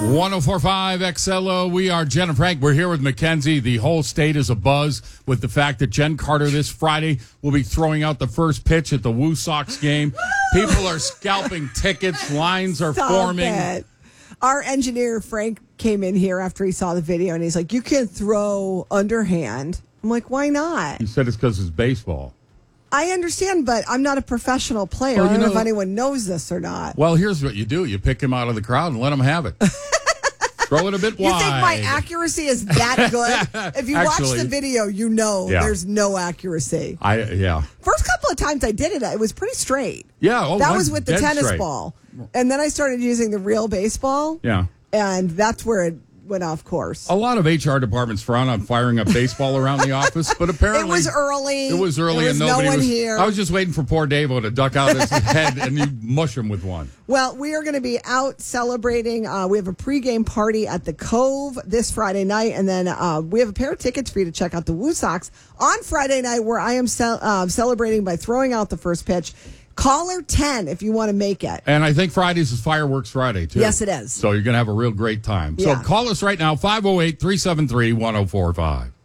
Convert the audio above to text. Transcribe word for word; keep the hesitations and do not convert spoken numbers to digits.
one oh four point five X L O. We are Jen and Frank. We're here with Mackenzie. The whole state is abuzz with the fact that Jen Carter this Friday will be throwing out the first pitch at the Woo Sox game. People are scalping tickets. Lines are Stop forming. It. Our engineer, Frank, came in here after he saw the video, and he's like, you can throw underhand. I'm like, why not? He said it's because it's baseball. I understand, but I'm not a professional player. Well, I don't you know know, if anyone knows this or not. Well, here's what you do. You pick him out of the crowd and let him have it. Throw it a bit you wide. You think my accuracy is that good? If you Actually, watch the video, you know yeah. there's no accuracy. I Yeah. First couple of times I did it, it was pretty straight. Yeah. Oh, that was with the tennis straight. ball. And then I started using the real baseball. Yeah. And that's where it went off course. A lot of H R departments frown on firing a baseball around the office, but apparently it was early. It was early, there was and nobody no one was here. I was just waiting for poor Davo to duck out his head, and you mush him with one. Well, we are going to be out celebrating. Uh, we have a pregame party at the Cove this Friday night, and then uh, we have a pair of tickets for you to check out the Woo Sox on Friday night, where I am ce- uh, celebrating by throwing out the first pitch. Caller ten if you want to make it. And I think Fridays is Fireworks Friday, too. Yes, it is. So you're going to have a real great time. Yeah. So call us right now, five oh eight, three seven three, one oh four five.